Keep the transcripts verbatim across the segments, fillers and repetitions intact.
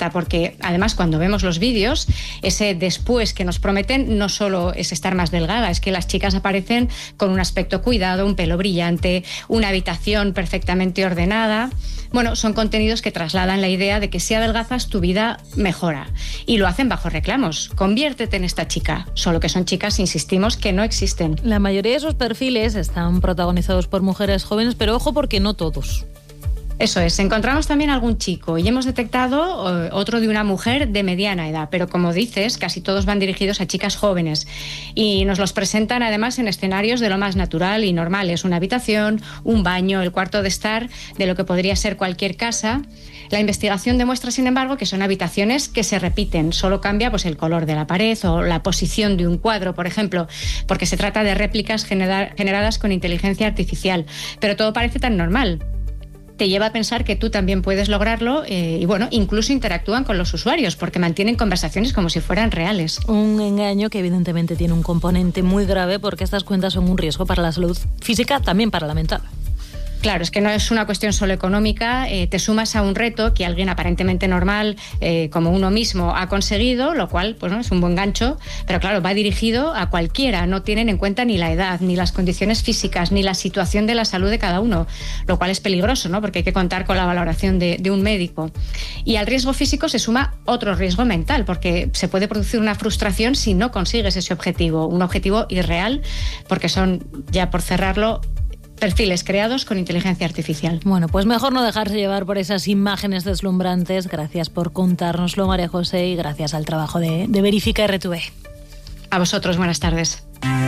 cierta, porque además cuando vemos los vídeos, ese después que nos prometen no solo es estar más delgada, es que las chicas aparecen con un aspecto cuidado, un pelo brillante, una habitación perfectamente ordenada. Bueno, son contenidos que trasladan la idea de que si adelgazas tu vida mejora, y lo hacen bajo reclamos. Conviértete en esta chica, solo que son chicas, insistimos, que no existen. La mayoría de esos perfiles están protagonizados por mujeres jóvenes, pero ojo porque no todos. Eso es, encontramos también algún chico y hemos detectado otro de una mujer de mediana edad, pero como dices, casi todos van dirigidos a chicas jóvenes y nos los presentan además en escenarios de lo más natural y normal. Es una habitación, un baño, el cuarto de estar de lo que podría ser cualquier casa. La investigación demuestra, sin embargo, que son habitaciones que se repiten, solo cambia pues, el color de la pared o la posición de un cuadro, por ejemplo, porque se trata de réplicas genera- generadas con inteligencia artificial, pero todo parece tan normal. Te lleva a pensar que tú también puedes lograrlo eh, y bueno, incluso interactúan con los usuarios porque mantienen conversaciones como si fueran reales. Un engaño que evidentemente tiene un componente muy grave porque estas cuentas son un riesgo para la salud física, también para la mental. Claro, es que no es una cuestión solo económica, eh, te sumas a un reto que alguien aparentemente normal, eh, como uno mismo, ha conseguido, lo cual pues, ¿no? es un buen gancho, pero claro, va dirigido a cualquiera, no tienen en cuenta ni la edad, ni las condiciones físicas, ni la situación de la salud de cada uno, lo cual es peligroso, ¿no? Porque hay que contar con la valoración de, de un médico. Y al riesgo físico se suma otro riesgo mental, porque se puede producir una frustración si no consigues ese objetivo, un objetivo irreal, porque son, ya por cerrarlo, perfiles creados con inteligencia artificial. Bueno, pues mejor no dejarse llevar por esas imágenes deslumbrantes. Gracias por contárnoslo, María José, y gracias al trabajo de, de Verifica R T V. A vosotros, buenas tardes.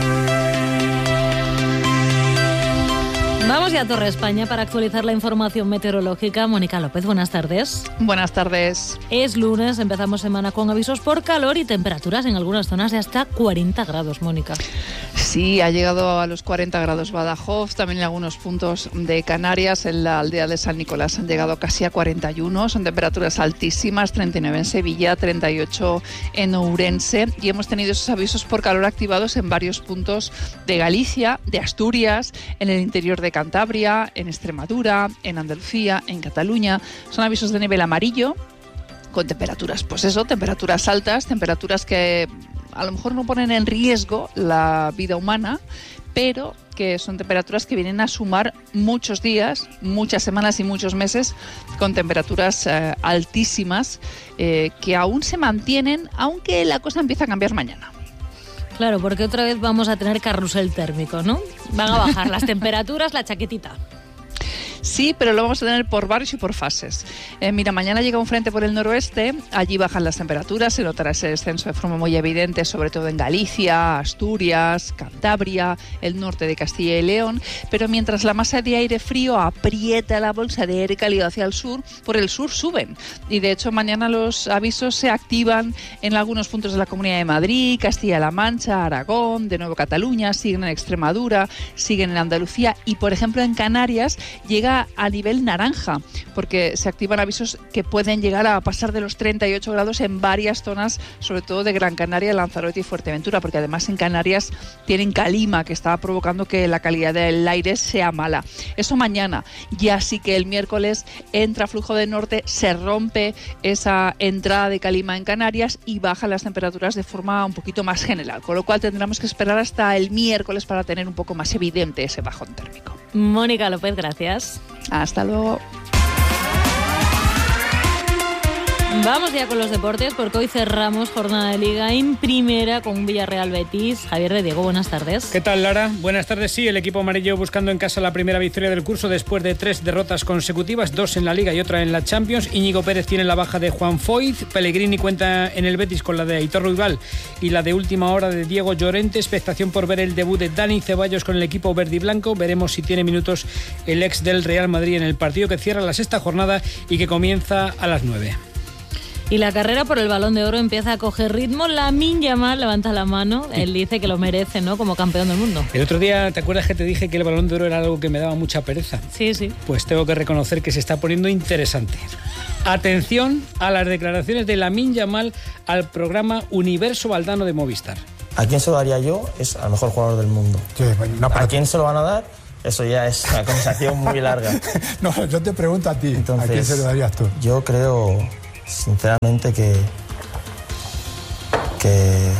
Vamos ya a Torre España para actualizar la información meteorológica. Mónica López, buenas tardes. Buenas tardes. Es lunes, empezamos semana con avisos por calor y temperaturas en algunas zonas de hasta cuarenta grados, Mónica. Sí, ha llegado a los cuarenta grados Badajoz, también en algunos puntos de Canarias, en la aldea de San Nicolás han llegado casi a cuarenta y uno, son temperaturas altísimas, treinta y nueve en Sevilla, treinta y ocho en Ourense, y hemos tenido esos avisos por calor activados en varios puntos de Galicia, de Asturias, en el interior de Cantabria, en Extremadura, en Andalucía, en Cataluña. Son avisos de nivel amarillo, con temperaturas, pues eso, temperaturas altas, temperaturas que a lo mejor no ponen en riesgo la vida humana, pero que son temperaturas que vienen a sumar muchos días, muchas semanas y muchos meses con temperaturas eh, altísimas eh, que aún se mantienen, aunque la cosa empieza a cambiar mañana. Claro, porque otra vez vamos a tener carrusel térmico, ¿no? Van a bajar las temperaturas, la chaquetita. Sí, pero lo vamos a tener por barrios y por fases. Eh, mira, mañana llega un frente por el noroeste, allí bajan las temperaturas, se notará ese descenso de forma muy evidente, sobre todo en Galicia, Asturias, Cantabria, el norte de Castilla y León, pero mientras la masa de aire frío aprieta la bolsa de aire cálido hacia el sur, por el sur suben. Y de hecho mañana los avisos se activan en algunos puntos de la Comunidad de Madrid, Castilla-La Mancha, Aragón, de nuevo Cataluña, siguen en Extremadura, siguen en Andalucía y, por ejemplo, en Canarias llega a nivel naranja, porque se activan avisos que pueden llegar a pasar de los treinta y ocho grados en varias zonas, sobre todo de Gran Canaria, Lanzarote y Fuerteventura, porque además en Canarias tienen calima que está provocando que la calidad del aire sea mala. Eso mañana. Ya sí que el miércoles entra flujo de norte, se rompe esa entrada de calima en Canarias y bajan las temperaturas de forma un poquito más general, con lo cual tendremos que esperar hasta el miércoles para tener un poco más evidente ese bajón térmico. Mónica López, gracias. Hasta luego. Vamos ya con los deportes porque hoy cerramos jornada de Liga en primera con un Villarreal Betis. Javier de Diego, buenas tardes. ¿Qué tal, Lara? Buenas tardes. Sí, el equipo amarillo buscando en casa la primera victoria del curso después de tres derrotas consecutivas, dos en la Liga y otra en la Champions. Íñigo Pérez tiene la baja de Juan Foyth, Pellegrini cuenta en el Betis con la de Aitor Ruibal y la de última hora de Diego Llorente. Expectación por ver el debut de Dani Ceballos con el equipo verde y blanco. Veremos si tiene minutos el ex del Real Madrid en el partido que cierra la sexta jornada y que comienza a las nueve. Y la carrera por el Balón de Oro empieza a coger ritmo. Lamine Yamal levanta la mano. Él dice que lo merece, ¿no? Como campeón del mundo. El otro día, ¿te acuerdas que te dije que el Balón de Oro era algo que me daba mucha pereza? Sí, sí. Pues tengo que reconocer que se está poniendo interesante. Atención a las declaraciones de Lamine Yamal al programa Universo Valdano de Movistar. ¿A quién se lo daría yo? Es al mejor jugador del mundo. Sí, no, para... ¿A quién se lo van a dar? Eso ya es una conversación muy larga. No, yo te pregunto a ti, entonces, ¿a quién se lo darías tú? Yo creo sinceramente que, que,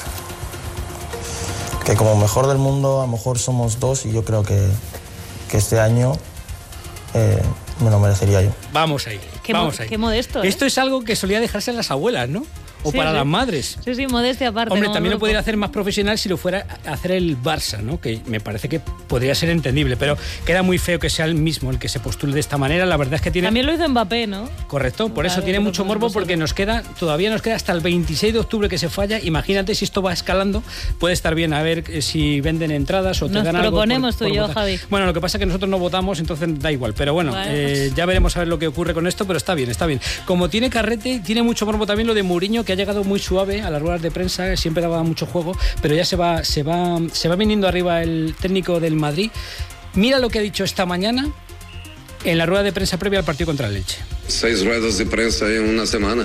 que como mejor del mundo a lo mejor somos dos y yo creo que, que este año eh, me lo merecería yo. Vamos ahí, Qué, vamos mo- ahí. qué modesto, ¿eh? Esto es algo que solía dejarse a las abuelas, ¿no? O Sí, para sí. las madres. Sí, sí, modestia aparte. Hombre, como también lo grupo. podría hacer más profesional si lo fuera a hacer el Barça, ¿no? Que me parece que podría ser entendible, pero queda muy feo que sea el mismo el que se postule de esta manera. La verdad es que tiene... También lo hizo Mbappé, ¿no? Correcto, por Claro, eso tiene pero mucho por morbo supuesto. porque nos queda, todavía nos queda hasta el veintiséis de octubre que se falla. Imagínate si esto va escalando, puede estar bien a ver eh, si venden entradas o te Nos dan algo. proponemos por- tú y por yo, votar. Javi. Bueno, lo que pasa es que nosotros no votamos, entonces da igual. Pero bueno, Bueno, eh, pues. ya veremos a ver lo que ocurre con esto, pero está bien, está bien. Como tiene carrete, tiene mucho morbo también lo de Mourinho, que ha llegado muy suave a las ruedas de prensa, siempre daba mucho juego, pero ya se va, se va, se va viniendo arriba el técnico del Madrid. Mira lo que ha dicho esta mañana en la rueda de prensa previa al partido contra el Elche. Seis ruedas de prensa en una semana.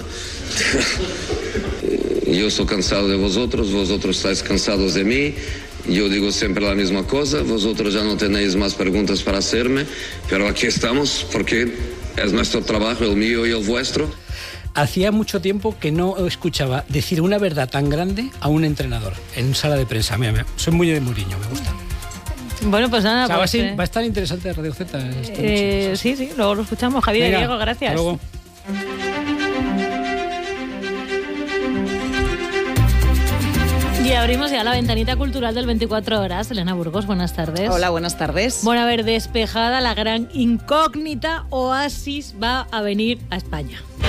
Yo estoy cansado de vosotros, vosotros estáis cansados de mí. Yo digo siempre la misma cosa, vosotros ya no tenéis más preguntas para hacerme, pero aquí estamos porque es nuestro trabajo, el mío y el vuestro. Hacía mucho tiempo que no escuchaba decir una verdad tan grande a un entrenador en sala de prensa. Mira, mira, soy muy de Mourinho, me gusta. Bueno, pues nada. O sea, va, a pues, ser- eh, va a estar interesante Radio Z. esta noche. eh, sí, sí, luego lo escuchamos. Javier Venga, Diego, gracias. hasta luego. Y abrimos ya la ventanita cultural del veinticuatro horas. Elena Burgos, buenas tardes. Hola, buenas tardes. Bueno, a ver, despejada la gran incógnita, Oasis va a venir a España.